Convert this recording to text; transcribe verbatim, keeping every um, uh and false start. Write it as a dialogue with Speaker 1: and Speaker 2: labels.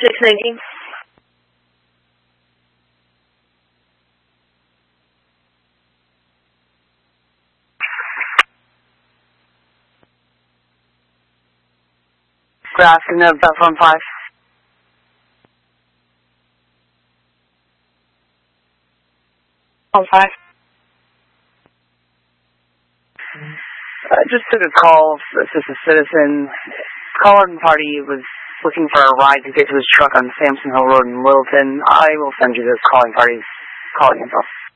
Speaker 1: six nineteen.
Speaker 2: Grafton of platform five. On five. I just took a call to assist a citizen. Calling party was looking for a ride to get to his truck on Samson Hill Road in Littleton. I will send you this calling party's calling info.